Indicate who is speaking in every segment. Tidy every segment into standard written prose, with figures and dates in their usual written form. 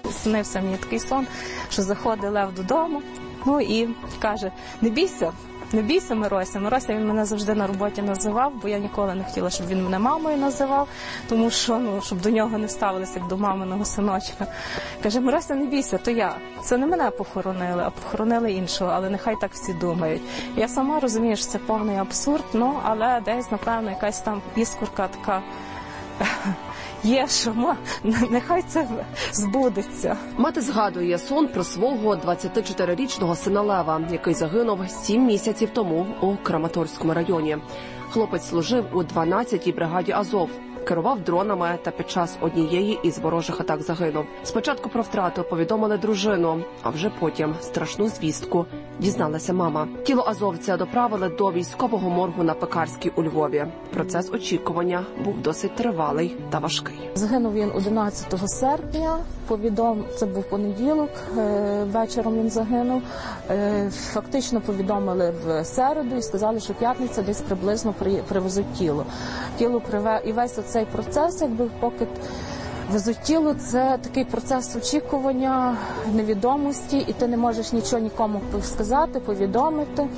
Speaker 1: Снився мені такий сон, що заходить Лев додому, ну і каже: не бійся, не бійся, Мирося. Мирося він мене завжди на роботі називав, бо я ніколи не хотіла, щоб він мене мамою називав, тому що, щоб до нього не ставилися як до маминого синочка. Каже: Мирося, не бійся, то я. Це не мене похоронили, а похоронили іншого, але нехай так всі думають. Я сама розумію, що це повний абсурд, але десь, напевно, якась там іскорка така є, що нехай це збудеться.
Speaker 2: Мати згадує сон про свого 24-річного сина Лева, який загинув 7 місяців тому у Краматорському районі. Хлопець служив у 12-й бригаді Азов, керував дронами та під час однієї із ворожих атак загинув. Спочатку про втрату повідомили дружину, а вже потім страшну звістку дізналася мама. Тіло азовця доправили до військового моргу на Пекарській у Львові. Процес очікування був досить тривалий та важкий.
Speaker 1: Загинув він 11 серпня, це був понеділок, вечором він загинув. Фактично повідомили в середу і сказали, що п'ятниця десь приблизно привезуть тіло. І весь цей процес, поки везуть тіло, це такий процес очікування, невідомості, і ти не можеш нічого нікому сказати, повідомити.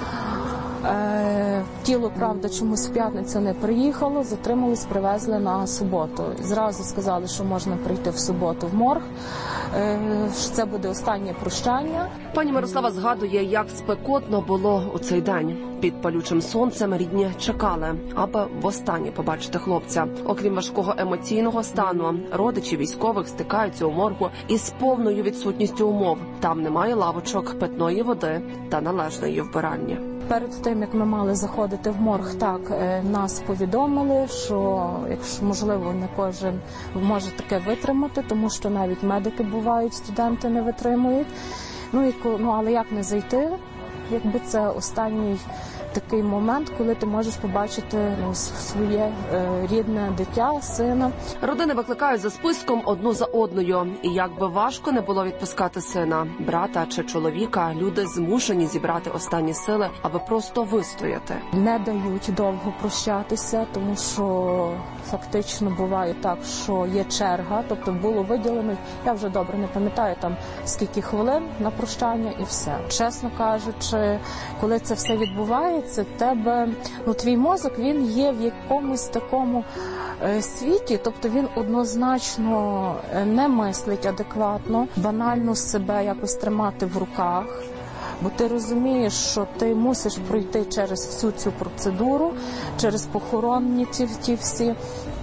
Speaker 1: Тіло, правда, чомусь в п'ятницю не приїхало, затримались, привезли на суботу. Зразу сказали, що можна прийти в суботу в морг, що це буде останнє прощання.
Speaker 2: Пані Мирослава згадує, як спекотно було у цей день. Під палючим сонцем рідні чекали, аби востаннє побачити хлопця. Окрім важкого емоційного стану, родичі військових стикаються у моргу із повною відсутністю умов. Там немає лавочок, питної води та належної вбиральні.
Speaker 1: Перед тим, як ми мали заходити в морг, нас повідомили, що, якщо можливо, не кожен може таке витримати, тому що навіть медики бувають, студенти не витримують. Але як не зайти, якби це останній такий момент, коли ти можеш побачити своє рідне дитя, сина.
Speaker 2: Родини викликають за списком одну за одною. І як би важко не було відпускати сина, брата чи чоловіка, люди змушені зібрати останні сили, аби просто вистояти.
Speaker 1: Не дають довго прощатися, тому що фактично буває так, що є черга, тобто було виділено, я вже добре не пам'ятаю там скільки хвилин на прощання і все. Чесно кажучи, коли це все відбувається, твій мозок, він є в якомусь такому світі, тобто він однозначно не мислить адекватно, банально себе якось тримати в руках, бо ти розумієш, що ти мусиш пройти через всю цю процедуру, через похоронні ті всі,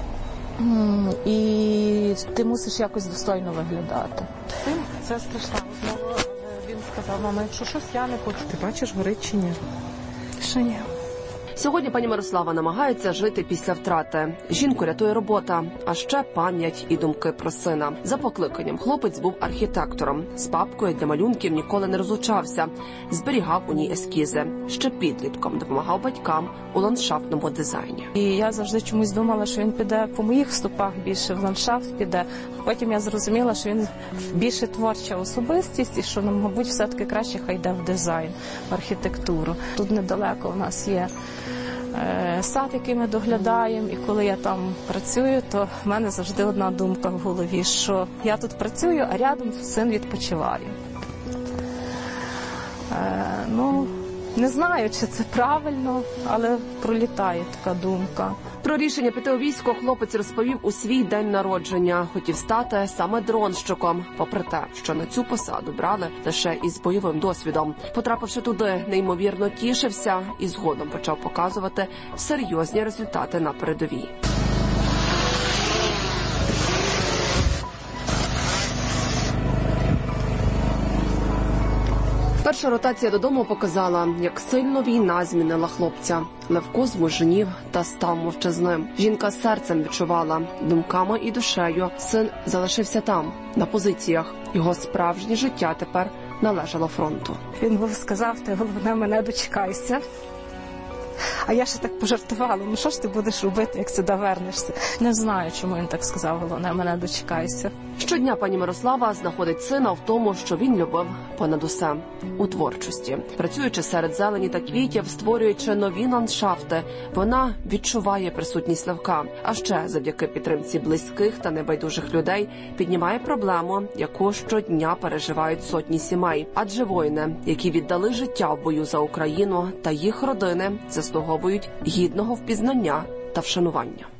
Speaker 1: і ти мусиш якось достойно виглядати.
Speaker 3: Це страшна розмова. Він сказав: мама, якщо щось, я не хочу. Ти бачиш, горить чи ні?
Speaker 1: Ще ні.
Speaker 2: Сьогодні пані Мирослава намагається жити після втрати. Жінку рятує робота, а ще пам'ять і думки про сина. За покликанням хлопець був архітектором. З папкою для малюнків ніколи не розлучався. Зберігав у ній ескізи. Ще підлітком допомагав батькам у ландшафтному дизайні.
Speaker 1: І я завжди чомусь думала, що він піде по моїх стопах, більше в ландшафт піде. Потім я зрозуміла, що він більше творча особистість і що, мабуть, все-таки краще хай йде в дизайн, в архітектуру. Тут недалеко у нас є сад, який ми доглядаємо, і коли я там працюю, то в мене завжди одна думка в голові, що я тут працюю, а рядом син відпочиває. Не знаю, чи це правильно, але пролітає така думка.
Speaker 2: Про рішення піти у військо хлопець розповів у свій день народження. Хотів стати саме дронщиком, попри те, що на цю посаду брали лише із бойовим досвідом. Потрапивши туди, неймовірно тішився і згодом почав показувати серйозні результати на передовій. Перша ротація додому показала, як сильно війна змінила хлопця. Левко змужнів та став мовчазним. Жінка серцем відчувала, думками і душею син залишився там, на позиціях. Його справжнє життя тепер належало фронту.
Speaker 1: Він сказав: ти, головне, мене дочекайся. А я ще так пожартувала, ну що ж ти будеш робити, як сюди вернешся? Не знаю, чому він так сказав, головне, мене дочекайся.
Speaker 2: Щодня пані Мирослава знаходить сина в тому, що він любив понад усе – у творчості. Працюючи серед зелені та квітів, створюючи нові ландшафти, вона відчуває присутність Левка. А ще завдяки підтримці близьких та небайдужих людей піднімає проблему, яку щодня переживають сотні сімей. Адже воїни, які віддали життя в бою за Україну, та їх родини заслуговують гідного впізнання та вшанування.